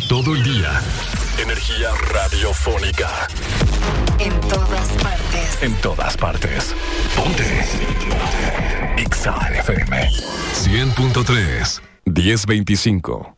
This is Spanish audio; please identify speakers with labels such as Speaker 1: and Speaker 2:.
Speaker 1: Todo el día. Energía radiofónica.
Speaker 2: En todas partes.
Speaker 1: En todas partes. Ponte. Exa FM 100.3 1025.